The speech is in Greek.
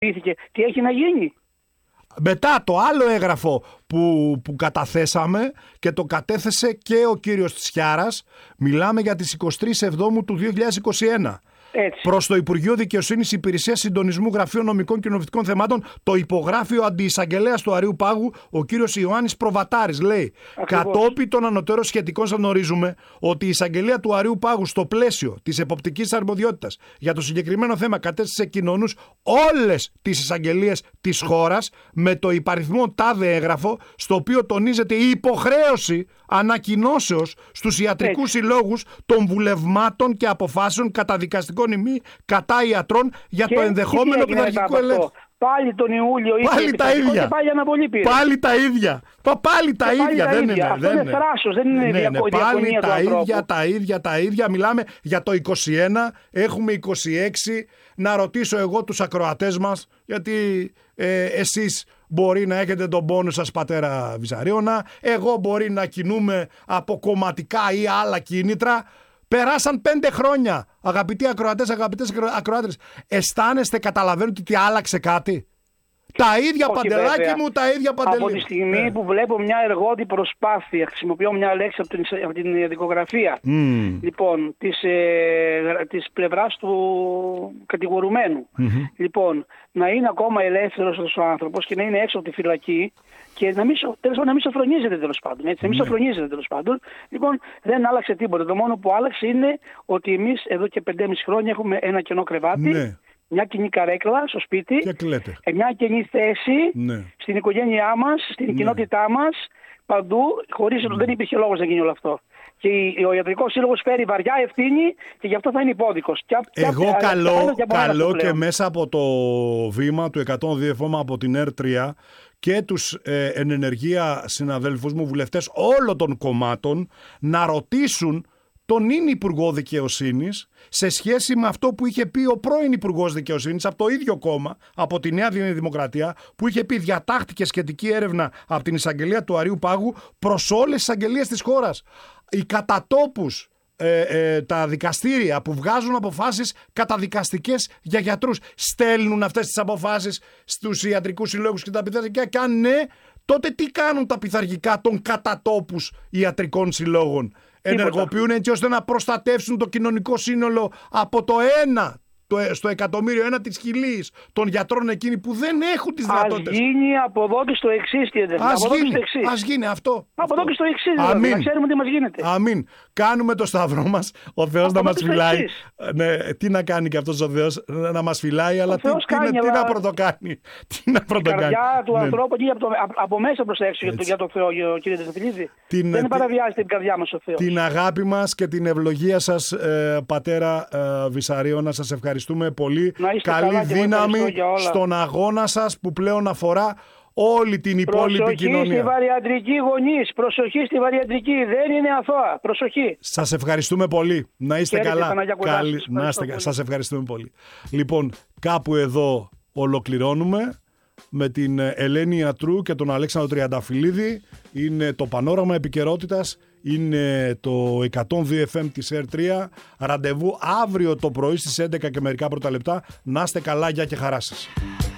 Τι έχει να γίνει? Μετά το άλλο έγγραφο που καταθέσαμε και το κατέθεσε και ο κύριος Τσιάρας, μιλάμε για τις 23 Σεπτεμβρίου του 2021. Προς το Υπουργείο Δικαιοσύνης, Υπηρεσία Συντονισμού Γραφείων Νομικών και Νομικών Θεμάτων, το υπογράφει ο αντιεισαγγελέας του Αρείου Πάγου, ο κύριος Ιωάννης Προβατάρης. Λέει: κατόπιν των ανωτέρων σχετικών, θα γνωρίζουμε ότι η εισαγγελία του Αρείου Πάγου, στο πλαίσιο της εποπτικής αρμοδιότητας για το συγκεκριμένο θέμα, κατέστησε κοινωνούς όλες τις εισαγγελίες της χώρας με το υπαριθμό τάδε έγγραφο, στο οποίο τονίζεται η υποχρέωση ανακοινώσεως στους ιατρικούς συλλόγους των βουλευμάτων και αποφάσεων καταδικαστικών κατά ιατρών για το ενδεχόμενο πειθαρχικού ελέγχου. Πάλι τον Ιούλιο πάλι τα ίδια. Πάλι αναβολή πήρε. Πάλι τα ίδια. Πάλι τα ίδια. Δεν είναι. Αυτό είναι θράσος, δεν είναι πάλι τα ίδια. Μιλάμε για το 21, έχουμε 26. Να ρωτήσω εγώ τους ακροατές μας, γιατί εσείς μπορεί να έχετε τον πόνο σας, πατέρα Βυσαρίωνα, εγώ μπορεί να κινούμε από κομματικά ή άλλα κίνητρα. Περάσαν 5 χρόνια, αγαπητοί ακροατές, αγαπητές ακροάτρες. Αισθάνεστε, καταλαβαίνετε ότι άλλαξε κάτι? Τα ίδια, όχι, Παντελάκι βέβαια. Μου, τα ίδια, Παντελή. Από τη στιγμή που βλέπω μια εργότη προσπάθεια, χρησιμοποιώ μια λέξη από την δικογραφία, λοιπόν, της πλευράς του κατηγορουμένου, λοιπόν, να είναι ακόμα ελεύθερος ο άνθρωπος και να είναι έξω από τη φυλακή και να μην σοφρονίζεται τέλος πάντων. Έτσι, να μην σοφρονίζεται τέλος πάντων. Λοιπόν, δεν άλλαξε τίποτα. Το μόνο που άλλαξε είναι ότι εμείς εδώ και 5,5 χρόνια έχουμε ένα κενό κρεβάτι. Μια κοινή καρέκλα στο σπίτι, μια κοινή θέση στην οικογένειά μας, στην κοινότητά μας, παντού, χωρίς δεν υπήρχε λόγος να γίνει όλο αυτό. Και ο Ιατρικός Σύλλογος φέρει βαριά ευθύνη και γι' αυτό θα είναι υπόδικος. Εγώ καλώ και μέσα από το βήμα του 102 FM από την ΕΡΤ3 και τους εν ενεργεία συναδέλφους μου, βουλευτές όλων των κομμάτων, να ρωτήσουν τον είναι Υπουργό Δικαιοσύνης σε σχέση με αυτό που είχε πει ο πρώην Υπουργός Δικαιοσύνης από το ίδιο κόμμα, από τη Νέα Δημοκρατία, που είχε πει διατάχθηκε σχετική έρευνα από την εισαγγελία του Αρείου Πάγου προς όλες τις εισαγγελίες της χώρας. Οι κατατόπους τα δικαστήρια που βγάζουν αποφάσεις καταδικαστικές για γιατρούς στέλνουν αυτές τις αποφάσεις στους ιατρικούς συλλόγους και τα πειθαρχικά, και αν ναι, τότε τι κάνουν τα πειθαρχικά των κατατόπους ιατρικών συλλόγων? Ενεργοποιούν έτσι ώστε να προστατεύσουν το κοινωνικό σύνολο από το 1 στο 1.000.000 της χιλής των γιατρών εκείνοι που δεν έχουν τις δυνατότητες. Ας γίνει από εδώ και στο εξής, κύριε Δευτέρα. Ας γίνει αυτό. Από εδώ και στο εξής, δηλαδή, να ξέρουμε τι μας γίνεται. Αμήν. Κάνουμε το σταυρό μας, ο Θεός να μας φυλάει. Ναι, τι να κάνει και αυτός ο Θεός, να μας φυλάει, αλλά τι να πρωτοκάνει. Η καρδιά του ανθρώπου από μέσα προς έξω για το Θεό, κύριε Δευτέρα. Δεν παραβιάζεται την καρδιά μας ο Θεός. Την αγάπη μας και την ευλογία σας, πατέρα Βυσαρίωνα, σας ευχαριστούμε πολύ. Καλή δύναμη στον αγώνα σας που πλέον αφορά όλη την υπόλοιπη κοινωνία. Προσοχή στη βαριατρική, γονείς. Προσοχή στη βαριατρική. Δεν είναι αθώα. Προσοχή. Σας ευχαριστούμε πολύ. Να είστε καλά. Σας ευχαριστούμε πολύ. Λοιπόν, κάπου εδώ ολοκληρώνουμε με την Ελένη Ιατρού και τον Αλέξανδρο Τριανταφυλλίδη. Είναι το Πανόραμα Επικαιρότητας. Είναι το 102 FM της ΕΡΤ3. Ραντεβού αύριο το πρωί στις 11 και μερικά πρώτα λεπτά. Να είστε καλά, γεια και χαρά σας.